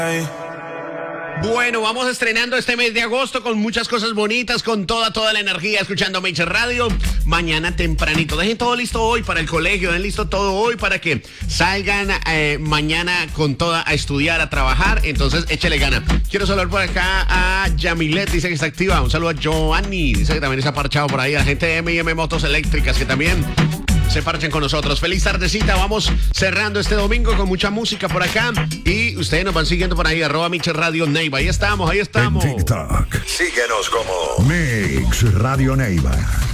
Bueno, vamos estrenando este mes de agosto con muchas cosas bonitas, con toda la energía, escuchando Mix Radio. Mañana tempranito, dejen todo listo hoy para el colegio, dejen listo todo hoy para que salgan mañana con toda a estudiar, a trabajar. Entonces, échele gana. Quiero saludar por acá a Yamilet, dice que está activa. Un saludo a Joanny, dice que también está parchado por ahí. A la gente de M&M Motos Eléctricas que también se parchen con nosotros. Feliz tardecita, vamos cerrando este domingo con mucha música por acá. Y ustedes nos van siguiendo por ahí, @Mix Radio Neiva. Ahí estamos. En TikTok. Síguenos como Mix Radio Neiva.